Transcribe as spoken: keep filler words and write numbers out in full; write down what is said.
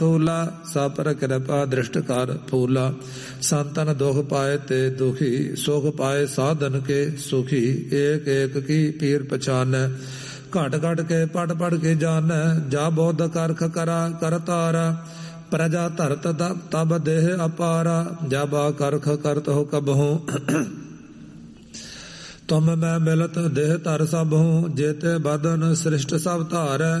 ਤੋਲਾ ਸਾਪਰ ਕਿਰਪਾ ਦ੍ਰਿਸ਼ਟ ਕਰ ਫੂਲਾ। ਸੰਤਨ ਦੁਖ ਪਾਏ ਤੇ ਦੁਖੀ, ਸੁਖ ਪਾਏ ਸਾਧਨ ਕੇ ਸੁਖੀ। ਏਕ ਏਕ ਕੀ ਪੀਰ ਪਛਾਨੈ, ਘਟ ਘਟ ਕੇ ਪੜ ਪੜ ਕੇ ਜਾਨੈ। ਜਾ ਬੋਧ ਕਰਖ ਕਰਾ ਕਰਤਾਰਾ, ਪ੍ਰਜਾ ਧਰਤ ਤਬ ਦੇਹ ਅਪਾਰਾ। ਜਬ ਕਰਖ ਕਰਤ ਹੋ ਕਬਹੂ, ਤੁਮ ਮੈਂ ਮਿਲਤ ਦੇਹ ਧਰ ਸਭ ਹੂੰ। ਜੇਤੇ ਬਦਨ ਸ੍ਰਿਸ਼ਟ ਸਭ ਧਾਰੈ,